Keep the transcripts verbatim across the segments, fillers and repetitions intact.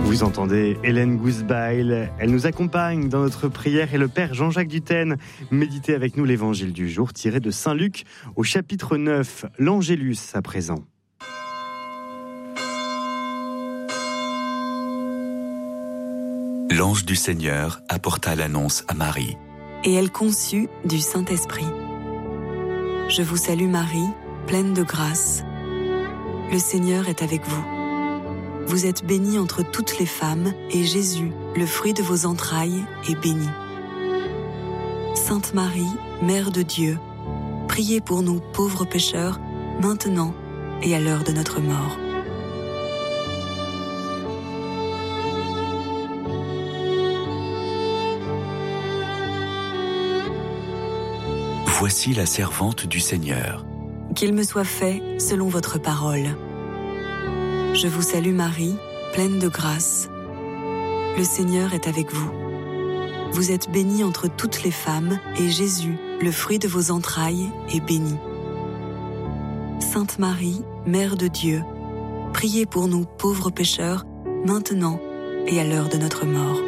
Vous entendez Hélène Gousbail, elle nous accompagne dans notre prière et le Père Jean-Jacques Dutène. Méditez avec nous l'évangile du jour tiré de Saint Luc au chapitre neuf, l'Angélus à présent. L'ange du Seigneur apporta l'annonce à Marie. Et elle conçut du Saint-Esprit. Je vous salue Marie, pleine de grâce. Le Seigneur est avec vous. Vous êtes bénie entre toutes les femmes, et Jésus, le fruit de vos entrailles, est béni. Sainte Marie, Mère de Dieu, priez pour nous pauvres pécheurs, maintenant et à l'heure de notre mort. Voici la servante du Seigneur. Qu'il me soit fait selon votre parole. Je vous salue Marie, pleine de grâce. Le Seigneur est avec vous. Vous êtes bénie entre toutes les femmes, et Jésus, le fruit de vos entrailles, est béni. Sainte Marie, Mère de Dieu, priez pour nous pauvres pécheurs, maintenant et à l'heure de notre mort.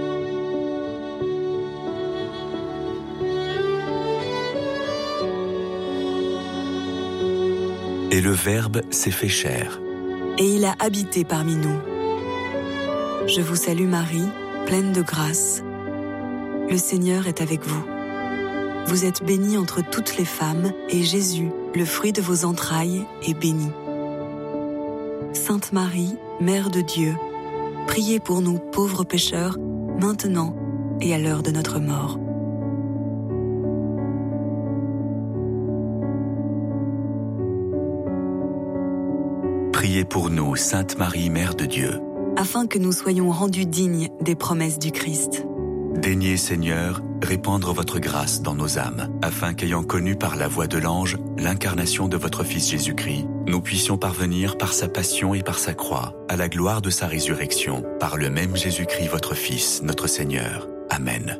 Et le Verbe s'est fait chair. Et il a habité parmi nous. Je vous salue Marie, pleine de grâce. Le Seigneur est avec vous. Vous êtes bénie entre toutes les femmes, et Jésus, le fruit de vos entrailles, est béni. Sainte Marie, Mère de Dieu, priez pour nous pauvres pécheurs, maintenant et à l'heure de notre mort. Priez pour nous, Sainte Marie, Mère de Dieu, afin que nous soyons rendus dignes des promesses du Christ. Daignez, Seigneur, répandre votre grâce dans nos âmes, afin qu'ayant connu par la voix de l'ange l'incarnation de votre Fils Jésus-Christ, nous puissions parvenir par sa passion et par sa croix à la gloire de sa résurrection, par le même Jésus-Christ, votre Fils, notre Seigneur. Amen.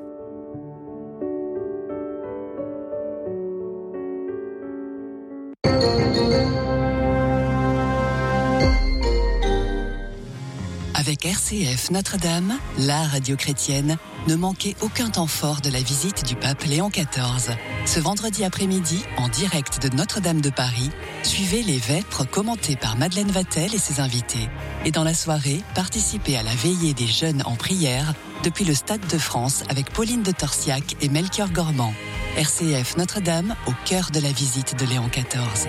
Avec R C F Notre-Dame, la radio chrétienne, ne manquez aucun temps fort de la visite du pape Léon quatorze. Ce vendredi après-midi, en direct de Notre-Dame de Paris, suivez les vêpres commentées par Madeleine Vatel et ses invités. Et dans la soirée, participez à la veillée des jeunes en prière depuis le Stade de France avec Pauline de Torsiac et Melchior Gormand. R C F Notre-Dame, au cœur de la visite de Léon quatorze.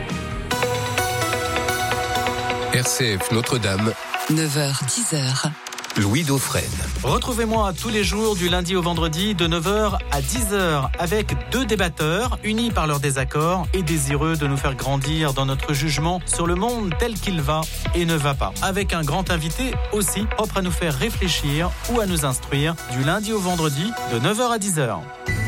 R C F Notre-Dame, neuf heures dix heures. Louis Dauphren. Retrouvez-moi tous les jours du lundi au vendredi de neuf heures à dix heures avec deux débatteurs unis par leurs désaccords et désireux de nous faire grandir dans notre jugement sur le monde tel qu'il va et ne va pas. Avec un grand invité aussi propre à nous faire réfléchir ou à nous instruire du lundi au vendredi de neuf heures à dix heures.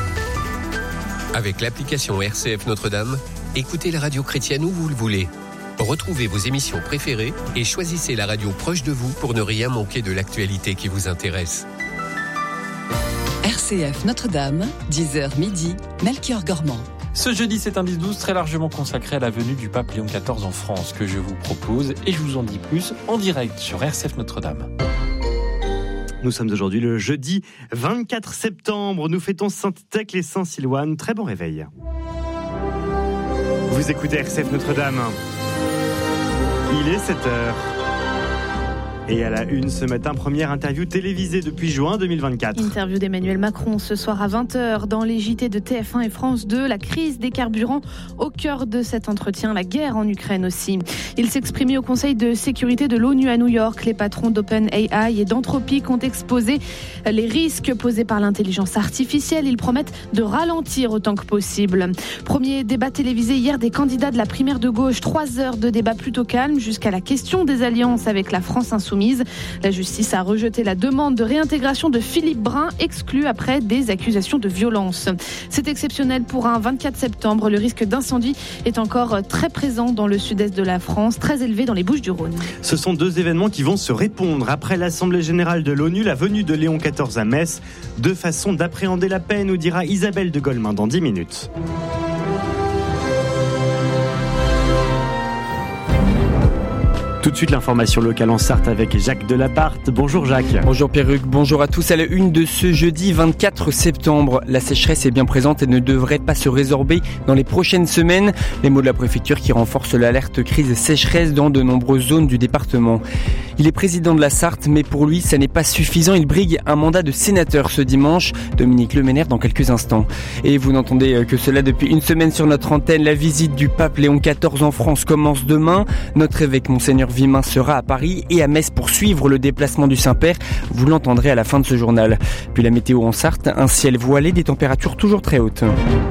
Avec l'application R C F Notre-Dame, écoutez la radio chrétienne où vous le voulez. Retrouvez vos émissions préférées et choisissez la radio proche de vous pour ne rien manquer de l'actualité qui vous intéresse. R C F Notre-Dame, dix heures midi, Melchior Gormand. Ce jeudi, c'est un dix douze très largement consacré à la venue du pape Léon quatorze en France que je vous propose et je vous en dis plus en direct sur R C F Notre-Dame. Nous sommes aujourd'hui le jeudi vingt-quatre septembre. Nous fêtons Sainte-Thècle et Saint-Silouane. Très bon réveil. Vous écoutez R C F Notre-Dame. Il est sept heures. Et à la une ce matin, première interview télévisée depuis juin deux mille vingt-quatre. Interview d'Emmanuel Macron ce soir à vingt heures dans les J T de T F un et France deux. La crise des carburants au cœur de cet entretien, la guerre en Ukraine aussi. Il s'exprimait au Conseil de sécurité de l'ONU à New York. Les patrons d'OpenAI et d'Anthropic ont exposé les risques posés par l'intelligence artificielle. Ils promettent de ralentir autant que possible. Premier débat télévisé hier des candidats de la primaire de gauche. Trois heures de débat plutôt calme jusqu'à la question des alliances avec la France insoumise. La justice a rejeté la demande de réintégration de Philippe Brun, exclu après des accusations de violence. C'est exceptionnel pour un vingt-quatre septembre. Le risque d'incendie est encore très présent dans le sud-est de la France, très élevé dans les Bouches-du-Rhône. Ce sont deux événements qui vont se répondre. Après l'Assemblée générale de l'ONU, la venue de Léon quatorze à Metz. Deux façons d'appréhender la paix, nous dira Isabelle de Golemin dans dix minutes. Tout de suite, l'information locale en Sarthe avec Jacques Delabarthe. Bonjour Jacques. Bonjour Perruque, bonjour à tous. À la une de ce jeudi vingt-quatre septembre, la sécheresse est bien présente et ne devrait pas se résorber dans les prochaines semaines. Les mots de la préfecture qui renforcent l'alerte crise sécheresse dans de nombreuses zones du département. Il est président de la Sarthe, mais pour lui, ça n'est pas suffisant. Il brigue un mandat de sénateur ce dimanche. Dominique Lemener dans quelques instants. Et vous n'entendez que cela depuis une semaine sur notre antenne. La visite du pape Léon quatorze en France commence demain. Notre évêque Monseigneur Vimin sera à Paris et à Metz pour suivre le déplacement du Saint-Père. Vous l'entendrez à la fin de ce journal. Puis la météo en Sarthe, un ciel voilé, des températures toujours très hautes.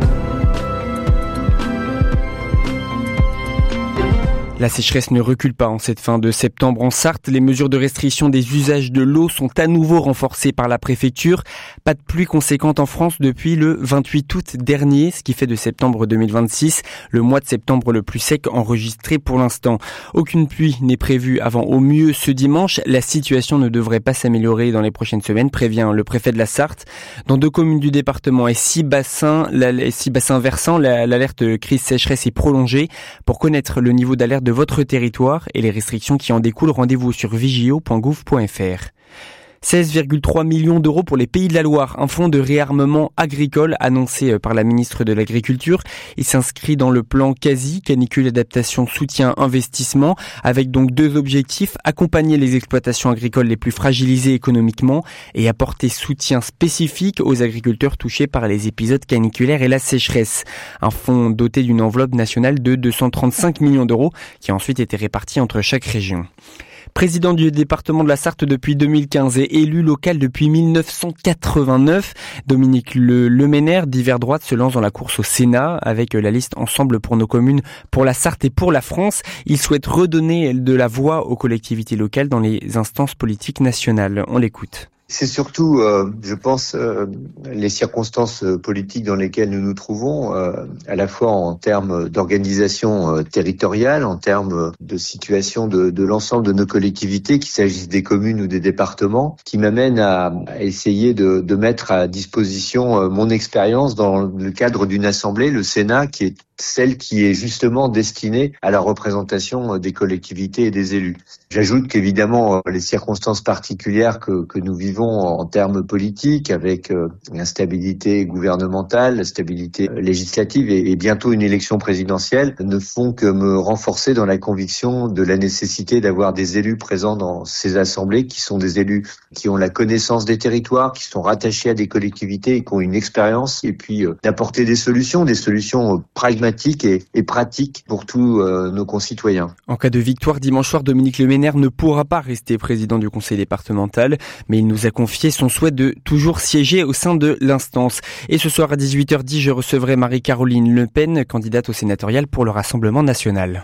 La sécheresse ne recule pas en cette fin de septembre en Sarthe. Les mesures de restriction des usages de l'eau sont à nouveau renforcées par la préfecture. Pas de pluie conséquente en France depuis le vingt-huit août dernier, ce qui fait de septembre deux mille vingt-six le mois de septembre le plus sec enregistré pour l'instant. Aucune pluie n'est prévue avant au mieux ce dimanche. La situation ne devrait pas s'améliorer dans les prochaines semaines, prévient le préfet de la Sarthe. Dans deux communes du département et six bassins, la, six bassins versants, la, l'alerte crise sécheresse est prolongée. Pour connaître le niveau d'alerte de votre territoire et les restrictions qui en découlent, rendez-vous sur vigio point gouv point f r. seize virgule trois millions d'euros pour les Pays de la Loire, un fonds de réarmement agricole annoncé par la ministre de l'Agriculture. Il s'inscrit dans le plan quasi, canicule, adaptation, soutien, investissement, avec donc deux objectifs, accompagner les exploitations agricoles les plus fragilisées économiquement et apporter soutien spécifique aux agriculteurs touchés par les épisodes caniculaires et la sécheresse. Un fonds doté d'une enveloppe nationale de deux cent trente-cinq millions d'euros qui a ensuite été réparti entre chaque région. Président du département de la Sarthe depuis deux mille quinze et élu local depuis mille neuf cent quatre-vingt-neuf, Dominique Le Lemener d'hiver droite se lance dans la course au Sénat avec la liste Ensemble pour nos communes, pour la Sarthe et pour la France. Il souhaite redonner de la voix aux collectivités locales dans les instances politiques nationales. On l'écoute. C'est surtout, euh, je pense, euh, les circonstances politiques dans lesquelles nous nous trouvons, euh, à la fois en termes d'organisation euh, territoriale, en termes de situation de, de l'ensemble de nos collectivités, qu'il s'agisse des communes ou des départements, qui m'amènent à, à essayer de, de mettre à disposition euh, mon expérience dans le cadre d'une assemblée, le Sénat, qui est celle qui est justement destinée à la représentation des collectivités et des élus. J'ajoute qu'évidemment, les circonstances particulières que, que nous vivons en termes politiques, avec euh, l'instabilité gouvernementale, la stabilité législative et, et bientôt une élection présidentielle, ne font que me renforcer dans la conviction de la nécessité d'avoir des élus présents dans ces assemblées, qui sont des élus qui ont la connaissance des territoires, qui sont rattachés à des collectivités et qui ont une expérience, et puis euh, d'apporter des solutions, des solutions euh, pragmatiques Et, et pratique pour tous euh, nos concitoyens. En cas de victoire dimanche soir, Dominique Lemener ne pourra pas rester président du conseil départemental, mais il nous a confié son souhait de toujours siéger au sein de l'instance. Et ce soir à dix-huit heures dix, je recevrai Marie-Caroline Le Pen, candidate au sénatorial pour le Rassemblement national.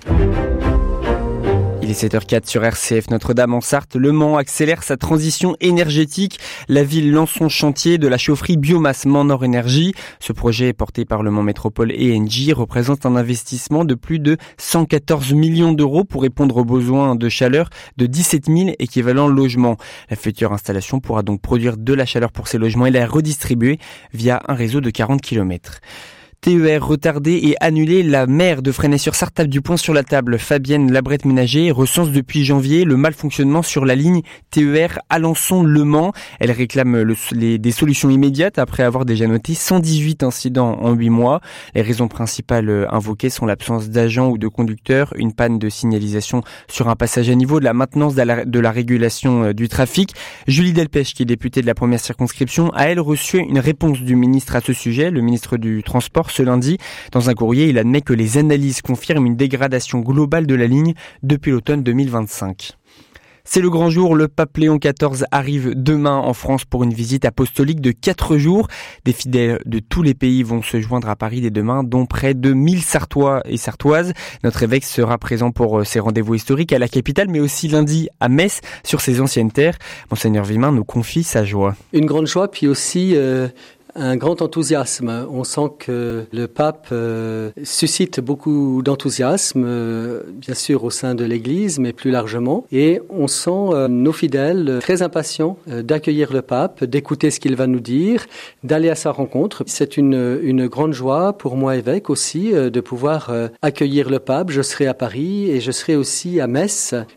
Il est sept heures zéro quatre sur R C F Notre-Dame en Sarthe. Le Mans accélère sa transition énergétique. La ville lance son chantier de la chaufferie biomasse Mans Nord Énergie. Ce projet, porté par le Mans Métropole et Engie, représente un investissement de plus de cent quatorze millions d'euros pour répondre aux besoins de chaleur de dix-sept mille équivalents logements. La future installation pourra donc produire de la chaleur pour ces logements et la redistribuer via un réseau de quarante kilomètres. T E R retardé et annulé, la maire de Fresnay-sur-Sarthe tape du poing sur la table. Fabienne Labrette-Ménager recense depuis janvier le malfonctionnement sur la ligne T E R Alençon-Le Mans. Elle réclame le, les, des solutions immédiates après avoir déjà noté cent dix-huit incidents en huit mois. Les raisons principales invoquées sont l'absence d'agents ou de conducteurs, une panne de signalisation sur un passage à niveau, de la maintenance de la, de la régulation du trafic. Julie Delpech, qui est députée de la première circonscription, a elle reçu une réponse du ministre à ce sujet, le ministre du Transport, ce lundi. Dans un courrier, il admet que les analyses confirment une dégradation globale de la ligne depuis l'automne deux mille vingt-cinq. C'est le grand jour, le pape Léon quatorze arrive demain en France pour une visite apostolique de quatre jours. Des fidèles de tous les pays vont se joindre à Paris dès demain, dont près de mille Sartois et Sartoises. Notre évêque sera présent pour ses rendez-vous historiques à la capitale, mais aussi lundi à Metz, sur ses anciennes terres. Monseigneur Vimin nous confie sa joie. Une grande joie, puis aussi euh, un grand enthousiasme. On sent que le pape euh, suscite beaucoup d'enthousiasme, euh, bien sûr au sein de l'Église, mais plus largement. Et on sent euh, nos fidèles très impatients euh, d'accueillir le pape, d'écouter ce qu'il va nous dire, d'aller à sa rencontre. C'est une, une grande joie pour moi, évêque aussi, euh, de pouvoir euh, accueillir le pape. Je serai à Paris et je serai aussi à Metz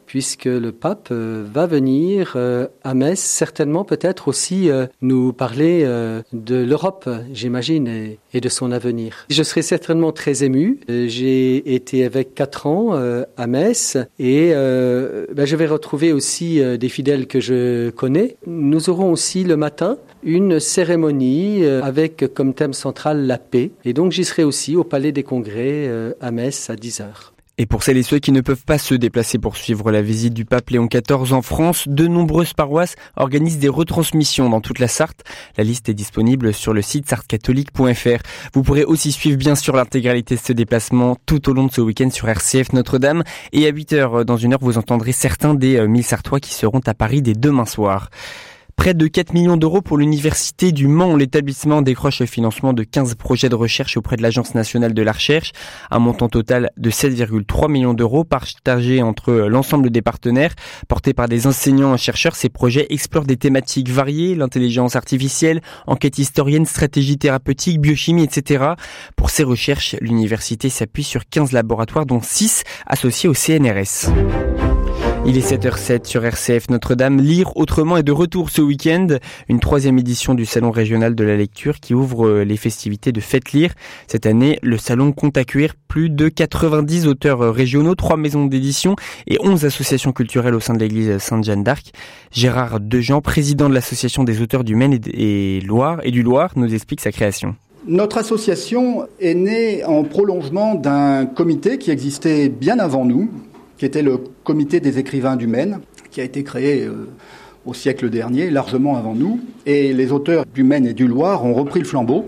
puisque le pape euh, va venir euh, à Metz, certainement peut-être aussi euh, nous parler euh, de l'Europe, j'imagine, et, et de son avenir. Je serai certainement très ému. Euh, j'ai été avec quatre ans euh, à Metz et euh, ben, je vais retrouver aussi euh, des fidèles que je connais. Nous aurons aussi le matin une cérémonie euh, avec comme thème central la paix. Et donc j'y serai aussi au Palais des Congrès euh, à Metz à dix heures. Et pour celles et ceux qui ne peuvent pas se déplacer pour suivre la visite du pape Léon quatorze en France, de nombreuses paroisses organisent des retransmissions dans toute la Sarthe. La liste est disponible sur le site sarthe catholique point f r. Vous pourrez aussi suivre bien sûr l'intégralité de ce déplacement tout au long de ce week-end sur R C F Notre-Dame. Et à huit heures, dans une heure, vous entendrez certains des mille Sartois qui seront à Paris dès demain soir. Près de quatre millions d'euros pour l'Université du Mans. L'établissement décroche le financement de quinze projets de recherche auprès de l'Agence nationale de la recherche. Un montant total de sept virgule trois millions d'euros partagé entre l'ensemble des partenaires. Portés par des enseignants et chercheurs, ces projets explorent des thématiques variées, l'intelligence artificielle, enquête historienne, stratégie thérapeutique, biochimie, et cetera. Pour ces recherches, l'université s'appuie sur quinze laboratoires, dont six associés au C N R S. Il est sept heures sept sur R C F Notre-Dame. Lire autrement est de retour ce week-end. Une troisième édition du Salon régional de la lecture qui ouvre les festivités de Faites Lire. Cette année, le salon compte accueillir plus de quatre-vingt-dix auteurs régionaux, trois maisons d'édition et onze associations culturelles au sein de l'église Sainte-Jeanne d'Arc. Gérard Dejean, président de l'association des auteurs du Maine et Loire et du Loir, nous explique sa création. Notre association est née en prolongement d'un comité qui existait bien avant nous, qui était le comité des écrivains du Maine, qui a été créé euh, au siècle dernier, largement avant nous. Et les auteurs du Maine et du Loir ont repris le flambeau.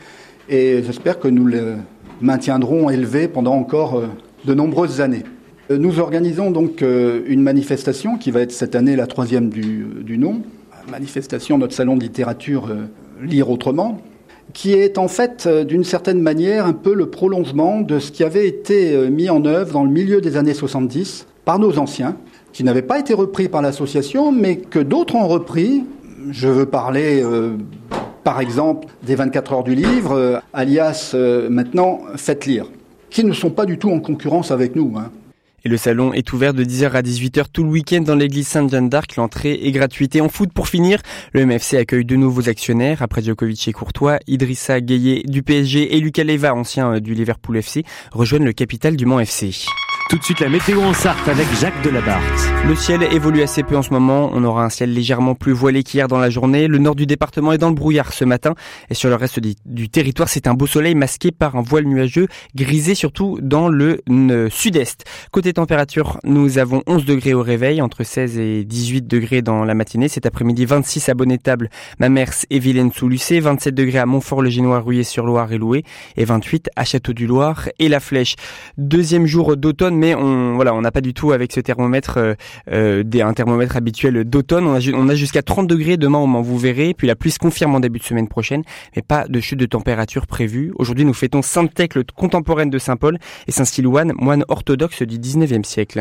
Et j'espère que nous le maintiendrons élevé pendant encore euh, de nombreuses années. Euh, nous organisons donc euh, une manifestation qui va être cette année la troisième du, du nom. Manifestation, notre salon de littérature euh, Lire autrement, qui est en fait, d'une certaine manière, un peu le prolongement de ce qui avait été mis en œuvre dans le milieu des années soixante-dix par nos anciens, qui n'avaient pas été repris par l'association, mais que d'autres ont repris. Je veux parler, euh, par exemple, des vingt-quatre heures du livre, euh, alias euh, maintenant Faites Lire, qui ne sont pas du tout en concurrence avec nous, hein. Et le salon est ouvert de dix heures à dix-huit heures tout le week-end dans l'église Sainte-Jeanne d'Arc. L'entrée est gratuite. Et en foot, pour finir, le M F C accueille de nouveaux actionnaires. Après Djokovic et Courtois, Idrissa Gueye du P S G et Lucas Leiva, ancien du Liverpool F C, rejoignent le capital du Mans F C. Tout de suite, la météo en Sarthe avec Jacques Delabarthe. Le ciel évolue assez peu en ce moment. On aura un ciel légèrement plus voilé qu'hier dans la journée. Le nord du département est dans le brouillard ce matin. Et sur le reste du, du territoire, c'est un beau soleil masqué par un voile nuageux, grisé surtout dans le euh, sud-est. Côté température, nous avons onze degrés au réveil, entre seize et dix-huit degrés dans la matinée. Cet après-midi, vingt-six à Bonnétable, Mamers et Vilaine-sous-Lucé, vingt-sept degrés à Montfort-le-Génois, Rouillé-sur-Loire et Loué, et vingt-huit à Château-du-Loir et La Flèche. Deuxième jour d'automne, mais on voilà, on n'a pas du tout avec ce thermomètre euh, euh, des, un thermomètre habituel d'automne. On a, on a jusqu'à trente degrés demain au Mans, vous verrez. Puis la pluie se confirme en début de semaine prochaine, mais pas de chute de température prévue. Aujourd'hui, nous fêtons Sainte Thècle, contemporaine de Saint-Paul, et Saint Silouane, moine orthodoxe du dix-neuvième siècle.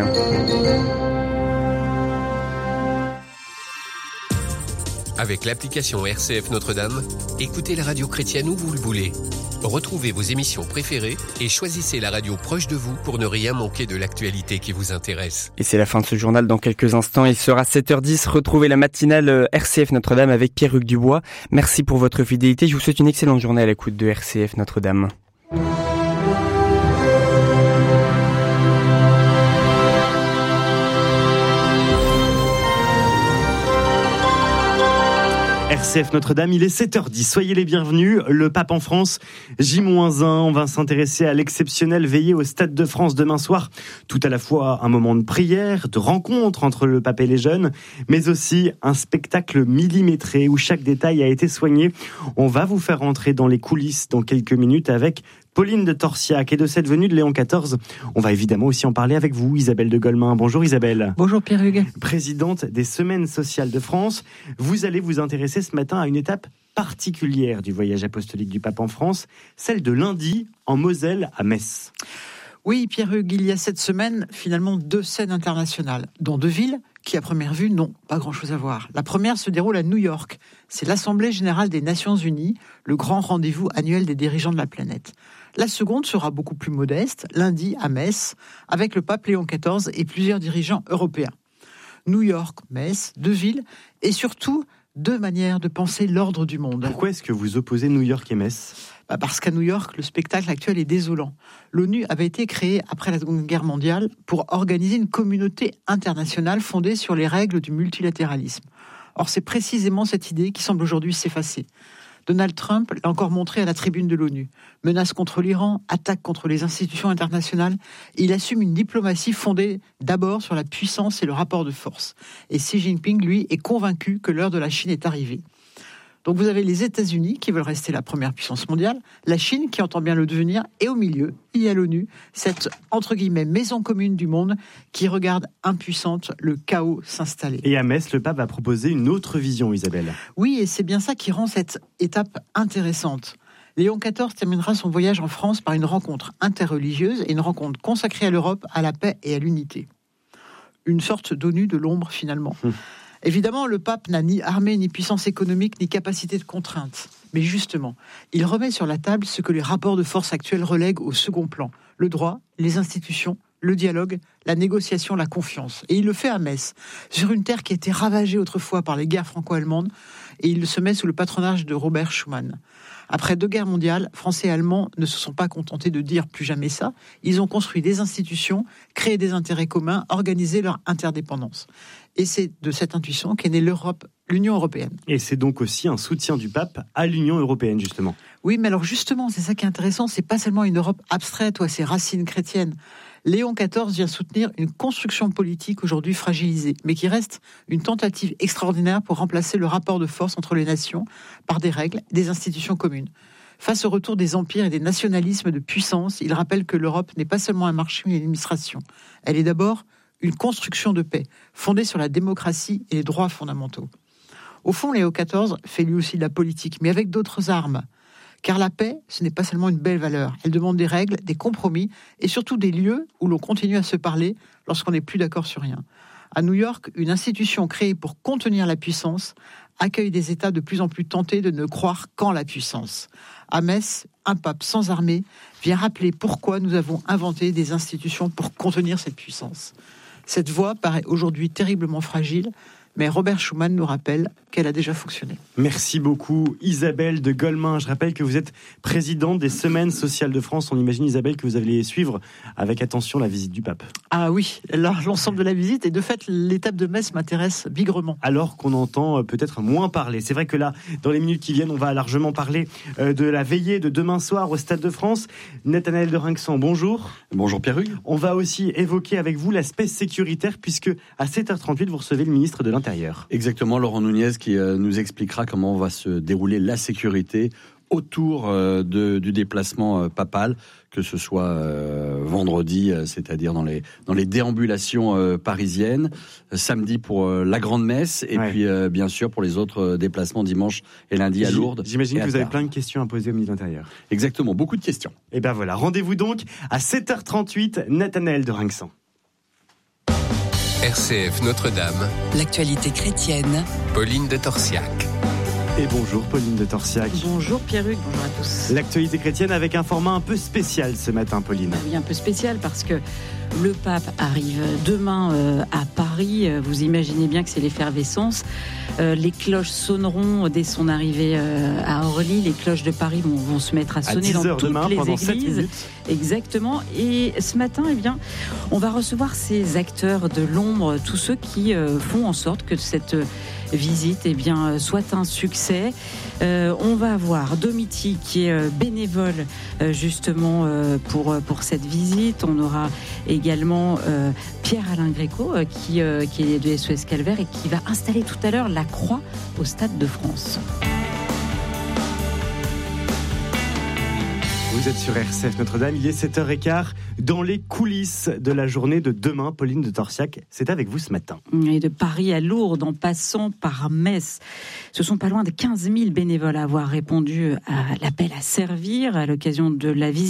Avec l'application R C F Notre-Dame, écoutez la radio chrétienne où vous le voulez. Retrouvez vos émissions préférées et choisissez la radio proche de vous pour ne rien manquer de l'actualité qui vous intéresse. Et c'est la fin de ce journal dans quelques instants. Il sera sept heures dix. Retrouvez la matinale R C F Notre-Dame avec Pierre-Hugues Dubois. Merci pour votre fidélité. Je vous souhaite une excellente journée à l'écoute de R C F Notre-Dame. R C F Notre-Dame, il est sept heures dix. Soyez les bienvenus. Le pape en France, J un. On va s'intéresser à l'exceptionnelle veillée au Stade de France demain soir. Tout à la fois un moment de prière, de rencontre entre le pape et les jeunes, mais aussi un spectacle millimétré où chaque détail a été soigné. On va vous faire rentrer dans les coulisses dans quelques minutes avec Pauline de Torsiac et de cette venue de Léon quatorze. On va évidemment aussi en parler avec vous, Isabelle de Golmain. Bonjour Isabelle. Bonjour Pierre-Hugues. Présidente des Semaines sociales de France. Vous allez vous intéresser ce matin à une étape particulière du voyage apostolique du pape en France, celle de lundi en Moselle à Metz. Oui Pierre-Hugues, il y a cette semaine finalement deux scènes internationales, dans deux villes qui à première vue n'ont pas grand-chose à voir. La première se déroule à New York. C'est l'Assemblée générale des Nations Unies, le grand rendez-vous annuel des dirigeants de la planète. La seconde sera beaucoup plus modeste, lundi à Metz, avec le pape Léon quatorze et plusieurs dirigeants européens. New York, Metz, deux villes et surtout deux manières de penser l'ordre du monde. Pourquoi est-ce que vous opposez New York et Metz ? Bah parce qu'à New York, le spectacle actuel est désolant. L'ONU avait été créée après la Seconde Guerre mondiale pour organiser une communauté internationale fondée sur les règles du multilatéralisme. Or, c'est précisément cette idée qui semble aujourd'hui s'effacer. Donald Trump l'a encore montré à la tribune de l'ONU. Menaces contre l'Iran, attaques contre les institutions internationales. Il assume une diplomatie fondée d'abord sur la puissance et le rapport de force. Et Xi Jinping, lui, est convaincu que l'heure de la Chine est arrivée. Donc vous avez les États-Unis qui veulent rester la première puissance mondiale, la Chine qui entend bien le devenir, et au milieu, il y a l'ONU, cette entre guillemets maison commune du monde qui regarde impuissante le chaos s'installer. Et à Metz, le pape a proposé une autre vision, Isabelle. Oui, et c'est bien ça qui rend cette étape intéressante. Léon quatorze terminera son voyage en France par une rencontre interreligieuse et une rencontre consacrée à l'Europe, à la paix et à l'unité. Une sorte d'ONU de l'ombre finalement. Hum. Évidemment, le pape n'a ni armée, ni puissance économique, ni capacité de contrainte. Mais justement, il remet sur la table ce que les rapports de force actuels relèguent au second plan. Le droit, les institutions, le dialogue, la négociation, la confiance. Et il le fait à Metz, sur une terre qui a été ravagée autrefois par les guerres franco-allemandes, et il se met sous le patronage de Robert Schuman. Après deux guerres mondiales, Français et Allemands ne se sont pas contentés de dire plus jamais ça. Ils ont construit des institutions, créé des intérêts communs, organisé leur interdépendance. Et c'est de cette intuition qu'est née l'Europe, l'Union européenne. Et c'est donc aussi un soutien du pape à l'Union européenne, justement. Oui, mais alors justement, c'est ça qui est intéressant, c'est pas seulement une Europe abstraite ou à ses racines chrétiennes. Léon quatorze vient soutenir une construction politique aujourd'hui fragilisée, mais qui reste une tentative extraordinaire pour remplacer le rapport de force entre les nations par des règles, des institutions communes. Face au retour des empires et des nationalismes de puissance, il rappelle que l'Europe n'est pas seulement un marché ou une administration. Elle est d'abord une construction de paix, fondée sur la démocratie et les droits fondamentaux. Au fond, Léon quatorze fait lui aussi de la politique, mais avec d'autres armes. Car la paix, ce n'est pas seulement une belle valeur. Elle demande des règles, des compromis et surtout des lieux où l'on continue à se parler lorsqu'on n'est plus d'accord sur rien. À New York, une institution créée pour contenir la puissance accueille des États de plus en plus tentés de ne croire qu'en la puissance. À Metz, un pape sans armée vient rappeler pourquoi nous avons inventé des institutions pour contenir cette puissance. Cette voie paraît aujourd'hui terriblement fragile, mais Robert Schuman nous rappelle qu'elle a déjà fonctionné. Merci beaucoup Isabelle de Golemin. Je rappelle que vous êtes présidente des Semaines sociales de France. On imagine, Isabelle, que vous allez suivre avec attention la visite du pape. Ah oui, alors, l'ensemble de la visite, et de fait l'étape de Metz m'intéresse bigrement. Alors qu'on entend peut-être moins parler. C'est vrai que là, dans les minutes qui viennent, on va largement parler de la veillée de demain soir au Stade de France. Nathanaël de Rinxan, bonjour. Bonjour Pierre-Hugues. On va aussi évoquer avec vous l'aspect sécuritaire, puisque à sept heures trente-huit, vous recevez le ministre de l'Intérieur. Exactement, Laurent Nunez qui euh, nous expliquera comment va se dérouler la sécurité autour euh, de, du déplacement euh, papal, que ce soit euh, vendredi, euh, c'est-à-dire dans les, dans les déambulations euh, parisiennes, euh, samedi pour euh, la grande messe, et ouais. puis euh, bien sûr pour les autres euh, déplacements dimanche et lundi à Lourdes. J'imagine que vous avez plein de questions à poser au ministre de l'Intérieur. Exactement, beaucoup de questions. Et ben voilà, rendez-vous donc à sept heures trente-huit, Nathanaël de Rinxan. R C F Notre-Dame. L'actualité chrétienne. Pauline de Torsiac. Et bonjour Pauline de Torsiac. Bonjour Pierre-Hugues, bonjour à tous. L'actualité chrétienne avec un format un peu spécial ce matin, Pauline. Oui, un peu spécial parce que le pape arrive demain euh, à Paris. Vous imaginez bien que c'est l'effervescence. Euh, les cloches sonneront dès son arrivée euh, à Orly. Les cloches de Paris vont, vont se mettre à sonner à dans toutes demain, les églises. Exactement. Et ce matin, eh bien, on va recevoir ces acteurs de l'ombre, tous ceux qui euh, font en sorte que cette visite eh bien, soit un succès. Euh, on va avoir Domiti qui est euh, bénévole euh, justement euh, pour, pour cette visite. On aura également euh, Pierre-Alain Gréco euh, qui, euh, qui est de S O S Calvaire et qui va installer tout à l'heure la croix au Stade de France. Vous êtes sur R C F Notre-Dame, il est sept heures quinze. Dans les coulisses de la journée de demain, Pauline de Torsiac, c'est avec vous ce matin. Et de Paris à Lourdes, en passant par Metz, ce sont pas loin de quinze mille bénévoles à avoir répondu à l'appel à servir à l'occasion de la visite